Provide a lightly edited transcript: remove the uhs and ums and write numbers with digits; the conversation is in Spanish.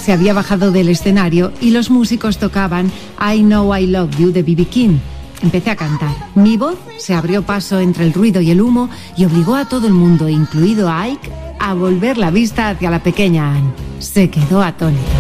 se había bajado del escenario y los músicos tocaban I Know I Love You de B.B. King. Empecé a cantar. Mi voz se abrió paso entre el ruido y el humo y obligó a todo el mundo, incluido a Ike, a volver la vista hacia la pequeña Anne. Se quedó atónita.